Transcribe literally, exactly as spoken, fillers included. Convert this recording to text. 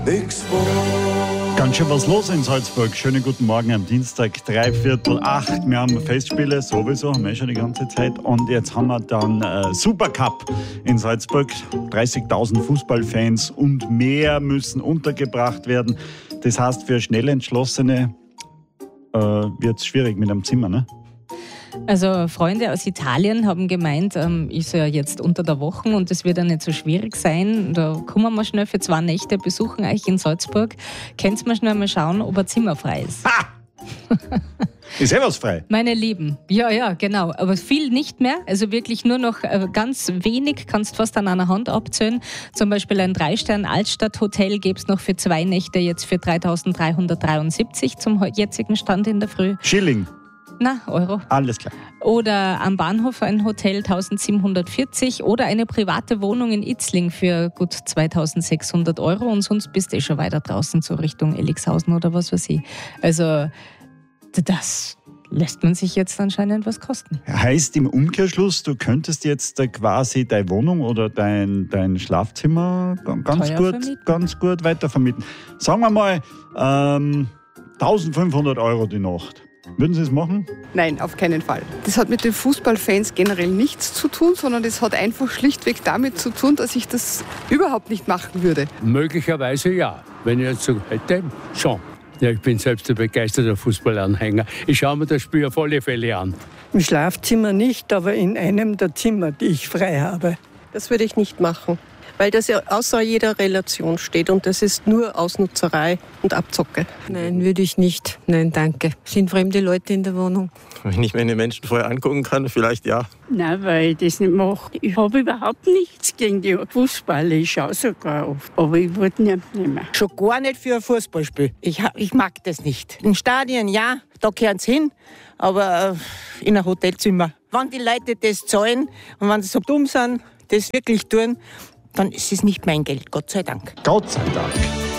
Ganz schön was los in Salzburg. Schönen guten Morgen am Dienstag, drei Viertel acht. Wir haben Festspiele, sowieso, haben wir schon die ganze Zeit. Und jetzt haben wir dann äh, Supercup in Salzburg. dreißigtausend Fußballfans und mehr müssen untergebracht werden. Das heißt, für schnell Entschlossene äh, wird es schwierig mit einem Zimmer, ne? Also Freunde aus Italien haben gemeint, ähm, ist ja jetzt unter der Woche und es wird ja nicht so schwierig sein. Da kommen wir schnell für zwei Nächte, besuchen euch in Salzburg. Könnt ihr schnell mal schauen, ob ein Zimmer frei ist. Ha! Ist eh was frei? Meine Lieben, ja, ja, genau. Aber viel nicht mehr. Also wirklich nur noch äh, ganz wenig, kannst fast an einer Hand abzählen. Zum Beispiel ein Drei-Stern-Altstadt-Hotel gäbe es noch für zwei Nächte jetzt für dreitausenddreihundertdreiundsiebzig zum jetzigen Stand in der Früh. Schilling. Na, Euro. Alles klar. Oder am Bahnhof ein Hotel eintausendsiebenhundertvierzig oder eine private Wohnung in Itzling für gut zweitausendsechshundert Euro und sonst bist du eh schon weiter draußen so Richtung Elixhausen oder was weiß ich. Also das lässt man sich jetzt anscheinend was kosten. Heißt im Umkehrschluss, du könntest jetzt quasi deine Wohnung oder dein, dein Schlafzimmer ganz Teuer gut, vermieten. ganz gut weitervermieten. Sagen wir mal ähm, eintausendfünfhundert Euro die Nacht. Würden Sie es machen? Nein, auf keinen Fall. Das hat mit den Fußballfans generell nichts zu tun, sondern das hat einfach schlichtweg damit zu tun, dass ich das überhaupt nicht machen würde. Möglicherweise ja. Wenn ich jetzt so hätte, schon. Ja, ich bin selbst ein begeisterter Fußballanhänger. Ich schaue mir das Spiel auf alle Fälle an. Im Schlafzimmer nicht, aber in einem der Zimmer, die ich frei habe. Das würde ich nicht machen, weil das ja außer jeder Relation steht und das ist nur Ausnutzerei und Abzocke. Nein, würde ich nicht. Nein, danke. Sind fremde Leute in der Wohnung? Wenn ich mir die Menschen vorher angucken kann, vielleicht ja. Nein, weil ich das nicht mache. Ich habe überhaupt nichts gegen die Fußballer. Ich schaue sogar oft, aber ich wollte nicht mehr. Schon gar nicht für ein Fußballspiel. Ich, ich mag das nicht. In Stadien, ja, da gehören sie hin, aber äh, in ein Hotelzimmer. Wenn die Leute das zahlen und wenn sie so dumm sind, das wirklich tun, dann ist es nicht mein Geld, Gott sei Dank. Gott sei Dank.